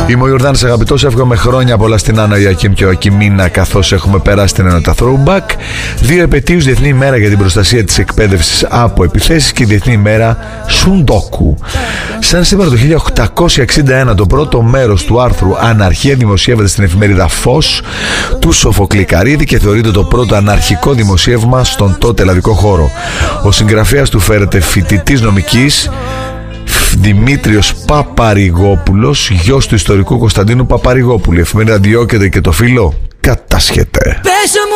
Είμαι ο Ιορδάνης αγαπητός, εύχομαι χρόνια πολλά στην Άννα, Ιακήμ και ο Ακιμίνα, καθώς έχουμε περάσει την ενότητα Throwback. 2 επετείους, Διεθνή ημέρα για την προστασία της εκπαίδευσης από επιθέσεις και Διεθνή ημέρα Σουντόκου. Σαν σήμερα το 1861 το πρώτο μέρος του άρθρου Αναρχία δημοσιεύεται στην εφημερίδα Φως του Σοφοκλή Καρίδη και θεωρείται το πρώτο αναρχικό δημοσίευμα στον τότε ελλαδικό χώρο. Ο συγγραφέας του φέρεται φοιτητής νομικής, Δημήτριος Παπαρηγόπουλος, γιος του ιστορικού Κωνσταντίνου Παπαρηγόπουλου. Η εφημερίδα διώκεται και το φύλλο κατάσχεται.